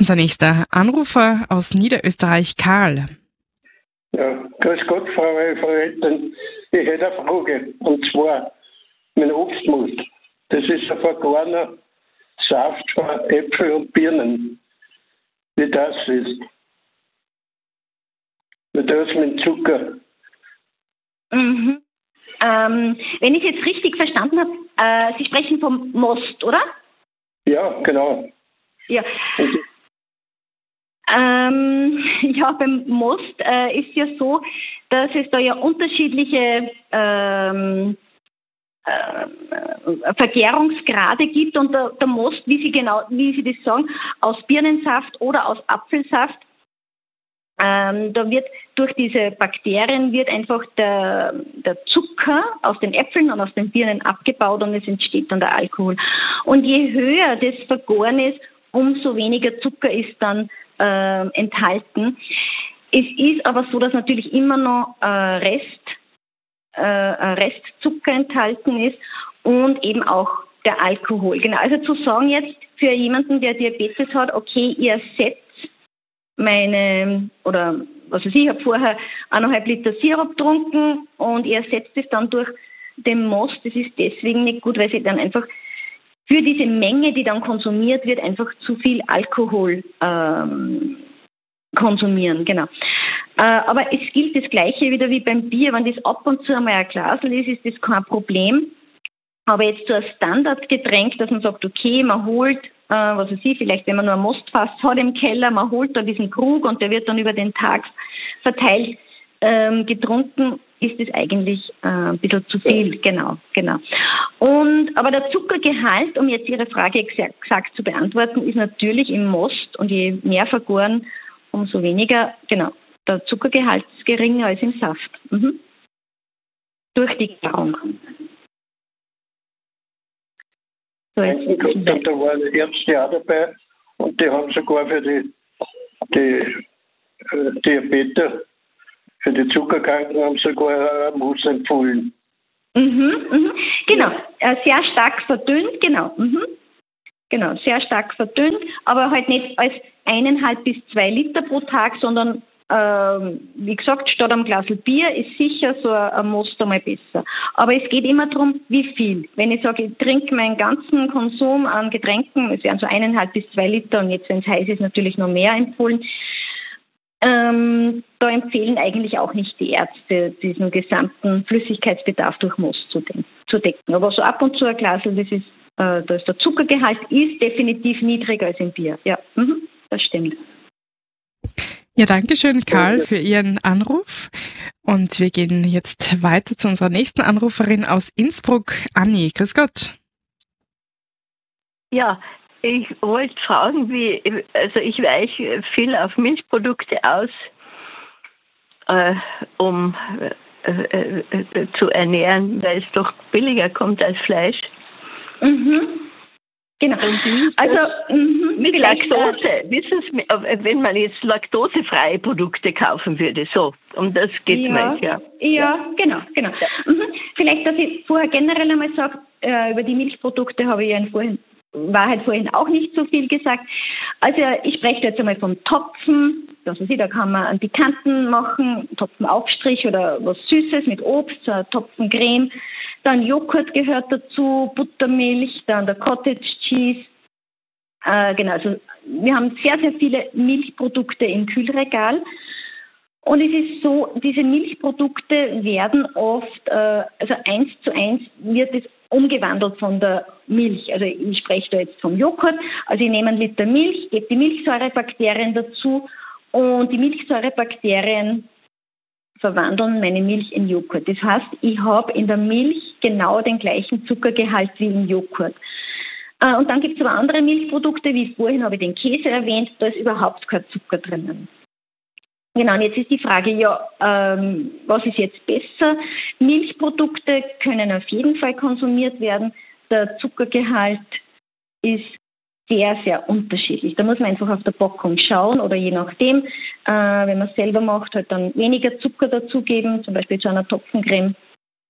Unser nächster Anrufer aus Niederösterreich, Karl. Ja, grüß Gott, Frau Referentin. Ich hätte eine Frage. Und zwar, mein Obstmus. Das ist ein vergorener Saft von Äpfel und Birnen. Wie das ist. Wie das mit Zucker. Mhm. Wenn ich jetzt richtig verstanden habe, Sie sprechen vom Most, oder? Ja, genau. Ja. Ja, beim Most ist ja so, dass es da ja unterschiedliche Vergärungsgrade gibt und der Most, wie Sie das sagen, aus Birnensaft oder aus Apfelsaft, da wird durch diese Bakterien wird einfach der Zucker aus den Äpfeln und aus den Birnen abgebaut und es entsteht dann der Alkohol. Und je höher das vergoren ist, umso weniger Zucker ist dann enthalten. Es ist aber so, dass natürlich immer noch Restzucker enthalten ist und eben auch der Alkohol. Genau. Also zu sagen jetzt für jemanden, der Diabetes hat, okay, ihr ersetzt ich habe vorher 1,5 Liter Sirup getrunken und ihr ersetzt es dann durch den Most. Das ist deswegen nicht gut, weil sie dann einfach für diese Menge, die dann konsumiert wird, einfach zu viel Alkohol konsumieren. Genau. Aber es gilt das Gleiche wieder wie beim Bier. Wenn das ab und zu einmal ein Glasl ist das kein Problem. Aber jetzt so ein Standardgetränk, dass man sagt, okay, man holt, vielleicht wenn man nur ein Mostfass hat im Keller, man holt da diesen Krug und der wird dann über den Tag verteilt getrunken, ist es eigentlich ein bisschen zu viel. Genau. Aber der Zuckergehalt, um jetzt Ihre Frage exakt zu beantworten, ist natürlich im Most und je mehr vergoren, umso weniger, genau, der Zuckergehalt ist geringer als im Saft. Mhm. Durch die Gärung. So, da waren Ärzte auch dabei und die haben sogar für die Diabetes, für die Zuckerkranken, haben sogar ein Mus empfohlen. Genau, sehr stark verdünnt, genau. Genau, sehr stark verdünnt, aber halt nicht als 1,5 bis 2 Liter pro Tag, sondern wie gesagt, statt am Glas Bier ist sicher so ein Most einmal besser. Aber es geht immer darum, wie viel. Wenn ich sage, ich trinke meinen ganzen Konsum an Getränken, es wären so 1,5 bis 2 Liter und jetzt, wenn es heiß ist, natürlich noch mehr empfohlen. Da empfehlen eigentlich auch nicht die Ärzte, diesen gesamten Flüssigkeitsbedarf durch Most zu decken. Aber so ab und zu ein Glas, da ist der Zuckergehalt ist definitiv niedriger als im Bier. Ja, das stimmt. Ja, danke schön, Karl, für Ihren Anruf. Und wir gehen jetzt weiter zu unserer nächsten Anruferin aus Innsbruck, Anni. Grüß Gott. Ja, ich wollte fragen, ich weiche viel auf Milchprodukte aus, um zu ernähren, weil es doch billiger kommt als Fleisch. Genau. Also mit Laktose, wissen Sie, wenn man jetzt laktosefreie Produkte kaufen würde, so, um das geht es ja. Ja, genau. Vielleicht, dass ich vorher generell einmal sage, über die Milchprodukte habe ich ja vorhin auch nicht so viel gesagt. Also ich spreche jetzt einmal vom Topfen, da kann man einen pikanten machen, Topfenaufstrich oder was Süßes mit Obst, so eine Topfencreme. Dann Joghurt gehört dazu, Buttermilch, dann der Cottage Cheese. Genau, also wir haben sehr, sehr viele Milchprodukte im Kühlregal. Und es ist so, diese Milchprodukte werden oft, also 1:1 wird es umgewandelt von der Milch. Also ich spreche da jetzt vom Joghurt. Also ich nehme 1 Liter Milch, gebe die Milchsäurebakterien dazu und die Milchsäurebakterien verwandeln meine Milch in Joghurt. Das heißt, ich habe in der Milch genau den gleichen Zuckergehalt wie im Joghurt. Und dann gibt es aber andere Milchprodukte, wie vorhin habe ich den Käse erwähnt, da ist überhaupt kein Zucker drinnen. Genau, und jetzt ist die Frage, was ist jetzt besser? Milchprodukte können auf jeden Fall konsumiert werden. Der Zuckergehalt ist sehr, sehr unterschiedlich. Da muss man einfach auf der Packung schauen oder je nachdem, wenn man es selber macht, halt dann weniger Zucker dazugeben, zum Beispiel zu einer Topfencreme.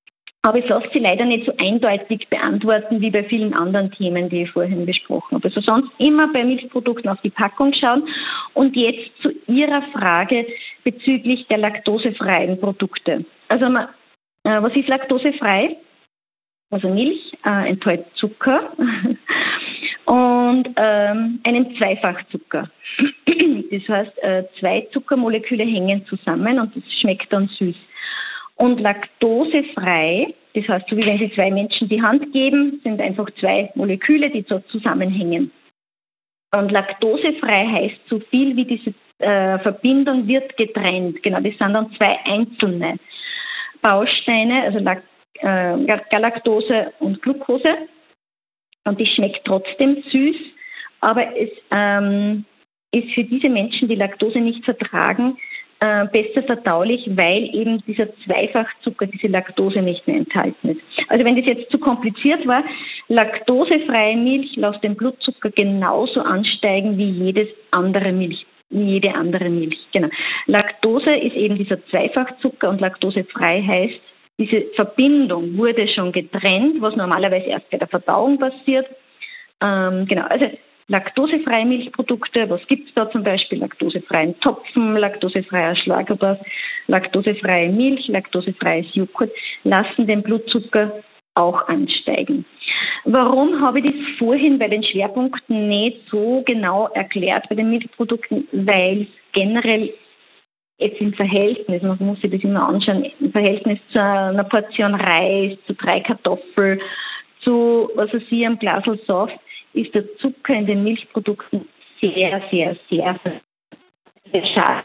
Aber ich lasse sie leider nicht so eindeutig beantworten wie bei vielen anderen Themen, die ich vorhin besprochen habe. Also sonst immer bei Milchprodukten auf die Packung schauen. Und jetzt zu Ihrer Frage bezüglich der laktosefreien Produkte. Also was ist laktosefrei? Also Milch enthält Zucker und einen Zweifachzucker. Das heißt, 2 Zuckermoleküle hängen zusammen und das schmeckt dann süß. Und laktosefrei, das heißt, so wie wenn Sie 2 Menschen die Hand geben, sind einfach 2 Moleküle, die so zusammenhängen. Und laktosefrei heißt so viel wie diese Verbindung wird getrennt. Genau, das sind dann 2 einzelne Bausteine, also Galaktose und Glucose. Und die schmeckt trotzdem süß, aber es ist für diese Menschen, die Laktose nicht vertragen, besser verdaulich, weil eben dieser Zweifachzucker, diese Laktose nicht mehr enthalten ist. Also wenn das jetzt zu kompliziert war, laktosefreie Milch lässt den Blutzucker genauso ansteigen wie jede andere Milch. Genau. Laktose ist eben dieser Zweifachzucker und laktosefrei heißt, diese Verbindung wurde schon getrennt, was normalerweise erst bei der Verdauung passiert. Genau, also laktosefreie Milchprodukte, was gibt es da zum Beispiel? Laktosefreien Topfen, laktosefreier Schlagerbass, laktosefreie Milch, laktosefreies Joghurt lassen den Blutzucker auch ansteigen. Warum habe ich das vorhin bei den Schwerpunkten nicht so genau erklärt bei den Milchprodukten? Weil es generell jetzt im Verhältnis, man muss sich das immer anschauen, im Verhältnis zu einer Portion Reis, zu 3 Kartoffeln, zu, was weiß ich, einem Glasl Saft, ist der Zucker in den Milchprodukten sehr, sehr, sehr schade.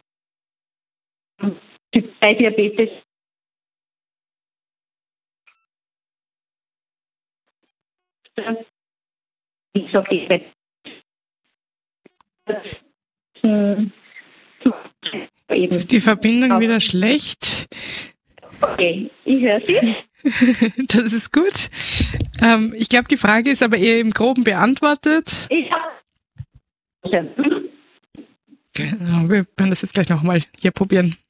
Typ 2 Diabetes ich sage jetzt ist die Verbindung wieder schlecht. Okay, ich höre Sie. Das ist gut. Ich glaube, die Frage ist aber eher im Groben beantwortet. Ich habe. Genau, wir werden das jetzt gleich nochmal hier probieren.